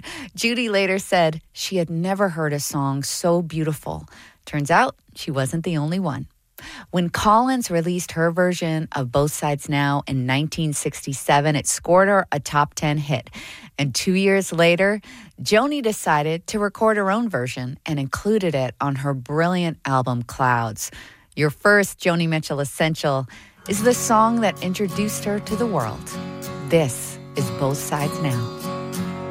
Judy later said she had never heard a song so beautiful. Turns out she wasn't the only one. When Collins released her version of Both Sides Now in 1967, it scored her a top 10 hit. And 2 years later, Joni decided to record her own version and included it on her brilliant album Clouds. Your first Joni Mitchell Essential is the song that introduced her to the world. This is Both Sides Now.